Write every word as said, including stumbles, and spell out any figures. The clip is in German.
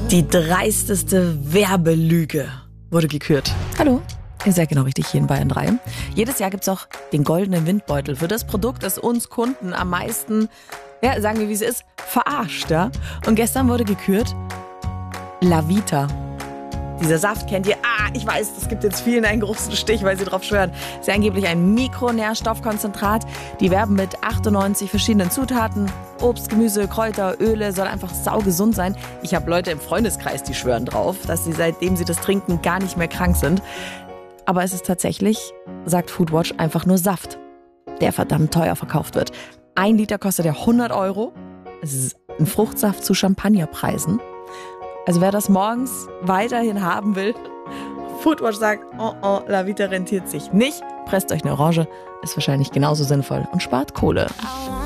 Die dreisteste Werbelüge wurde gekürt. Hallo, ihr seid genau richtig hier in Bayern drei. Jedes Jahr gibt es auch den goldenen Windbeutel für das Produkt, das uns Kunden am meisten, ja, sagen wir wie es ist, verarscht. Ja? Und gestern wurde gekürt Lavita. Dieser Saft kennt ihr. Ah, ich weiß, das gibt jetzt vielen einen großen Stich, weil sie drauf schwören. Das ist ja angeblich ein Mikronährstoffkonzentrat. Die werben mit achtundneunzig verschiedenen Zutaten. Obst, Gemüse, Kräuter, Öle, soll einfach saugesund sein. Ich habe Leute im Freundeskreis, die schwören drauf, dass sie, seitdem sie das trinken, gar nicht mehr krank sind. Aber es ist tatsächlich, sagt Foodwatch, einfach nur Saft, der verdammt teuer verkauft wird. Ein Liter kostet ja hundert Euro. Es ist ein Fruchtsaft zu Champagnerpreisen. Also wer das morgens weiterhin haben will, Foodwatch sagt, oh oh, Lavita rentiert sich nicht. Presst euch eine Orange, ist wahrscheinlich genauso sinnvoll und spart Kohle.